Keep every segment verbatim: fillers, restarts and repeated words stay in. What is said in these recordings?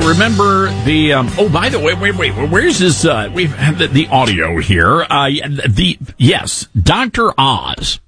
remember the, um, oh, by the way, wait, wait, where's this, uh, we have the, the audio here. Uh, the, yes, Doctor Oz.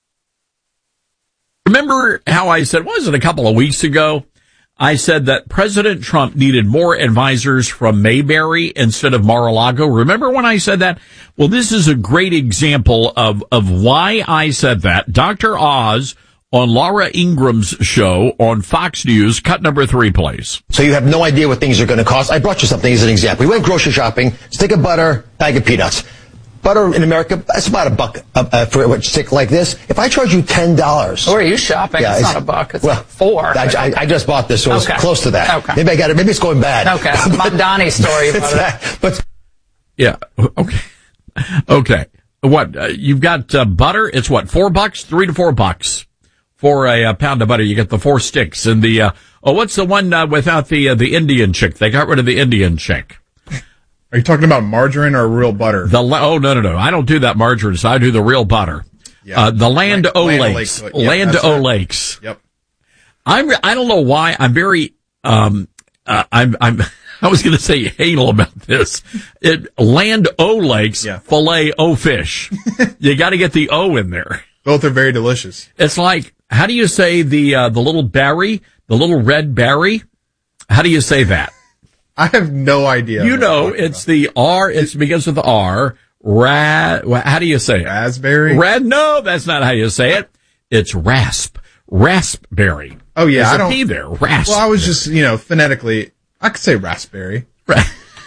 Remember how I said, what was it, a couple of weeks ago? I said that President Trump needed more advisors from Mayberry instead of Mar-a-Lago. Remember when I said that? Well, this is a great example of, of why I said that. Doctor Oz on Laura Ingram's show on Fox News, cut number three, please. So you have no idea what things are going to cost. I brought you something as an example. We went grocery shopping, stick of butter, bag of peanuts. Butter in America, that's about a buck uh, uh, for a stick like this. If I charge you ten dollars. Where are you shopping? Yeah, it's, it's not a buck. It's well, like four. I, I, I just bought this, so okay. it's close to that. Okay. Maybe I got it. Maybe it's going bad. Okay. Mamdani story about that, but yeah. Okay. Okay. What? Uh, you've got uh, butter. It's what? Four bucks? Three to four bucks for a, a pound of butter. You get the four sticks. And the, uh, oh, what's the one uh, without the, uh, the Indian chick? They got rid of the Indian chick. Are you talking about margarine or real butter? The oh no no no! I don't do that margarine. So I do the real butter. Yeah. Uh, the Land O'Lakes. Yep, Land O'Lakes. Yep. I'm. I don't know why. I'm very. Um. Uh, I'm. I'm. I was going to say anal about this. It Land O'Lakes. Yeah. Filet O fish. You got to get the O in there. Both are very delicious. It's like, how do you say the uh, the little berry, the little red berry? How do you say that? I have no idea. You know, it's about. the R, it begins with the R. Ra, how do you say it? Raspberry? Rad, no, that's not how you say it. It's rasp. Raspberry. Oh, yeah. There's I a don't, P there. Rasp. Well, I was just, you know, phonetically, I could say raspberry. Right.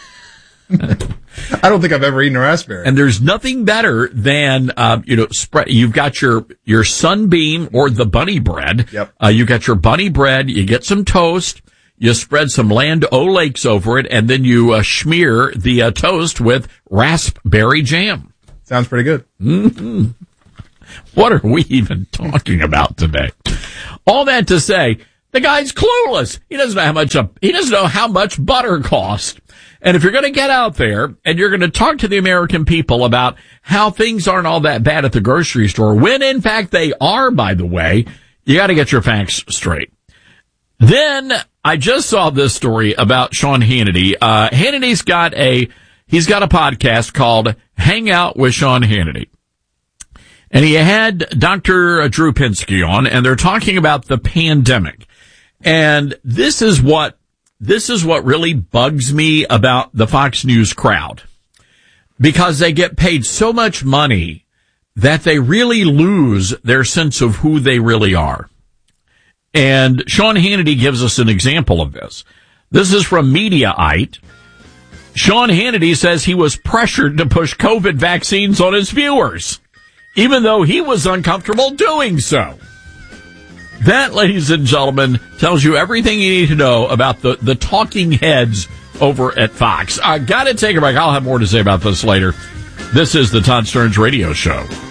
I don't think I've ever eaten a raspberry. And there's nothing better than, uh, you know, spread, you've got your, your Sunbeam or the bunny bread. Yep. Uh, you got your bunny bread, you get some toast. You spread some Land O'Lakes over it, and then you uh, smear the uh, toast with raspberry jam. Sounds pretty good. Mm-hmm. What are we even talking about today? All that to say, the guy's clueless. He doesn't know how much a, he doesn't know how much butter costs. And if you're going to get out there and you're going to talk to the American people about how things aren't all that bad at the grocery store, when in fact they are, by the way, you got to get your facts straight. Then I just saw this story about Sean Hannity. Uh, Hannity's got a, he's got a podcast called Hang Out with Sean Hannity. And he had Doctor Drew Pinsky on, and they're talking about the pandemic. And this is what, this is what really bugs me about the Fox News crowd. Because they get paid so much money that they really lose their sense of who they really are. And Sean Hannity gives us an example of this. This is from Mediaite. Sean Hannity says he was pressured to push COVID vaccines on his viewers, even though he was uncomfortable doing so. That, ladies and gentlemen, tells you everything you need to know about the, the talking heads over at Fox. I gotta take a break. I'll have more to say about this later. This is the Todd Stearns Radio Show.